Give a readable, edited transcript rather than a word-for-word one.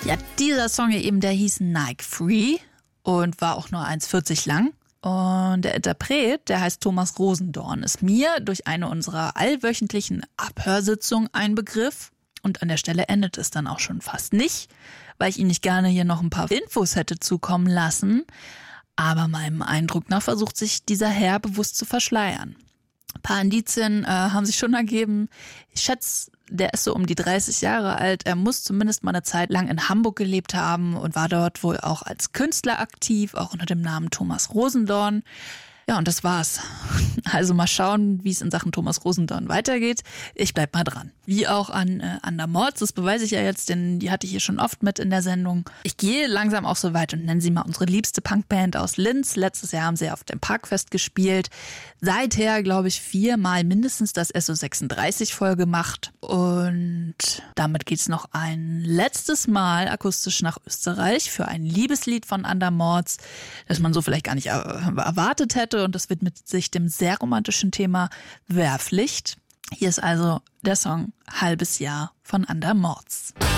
Ja, dieser Song hier eben, der hieß Nike Free und war auch nur 1,40 lang. Und der Interpret, der heißt Thomas Rosendorn, ist mir durch eine unserer allwöchentlichen Abhörsitzungen ein Begriff. Und an der Stelle endet es dann auch schon fast nicht, weil ich Ihnen nicht gerne hier noch ein paar Infos hätte zukommen lassen. Aber meinem Eindruck nach versucht sich dieser Herr bewusst zu verschleiern. Ein paar Indizien haben sich schon ergeben. Ich schätze, der ist so um die 30 Jahre alt. Er muss zumindest mal eine Zeit lang in Hamburg gelebt haben und war dort wohl auch als Künstler aktiv, auch unter dem Namen Thomas Rosendorn. Ja, und das war's. Also mal schauen, wie es in Sachen Thomas Rosendorn weitergeht. Ich bleib mal dran. Wie auch an Andermords, das beweise ich ja jetzt, denn die hatte ich hier schon oft mit in der Sendung. Ich gehe langsam auch so weit und nenne sie mal unsere liebste Punkband aus Linz. Letztes Jahr haben sie auf dem Parkfest gespielt. Seither, glaube ich, 4-mal mindestens das SO36 voll gemacht. Und damit geht's noch ein letztes Mal akustisch nach Österreich für ein Liebeslied von Andermords, das man so vielleicht gar nicht erwartet hätte. Und das widmet sich dem sehr romantischen Thema Wehrpflicht. Hier ist also der Song Halbes Jahr von Andermords.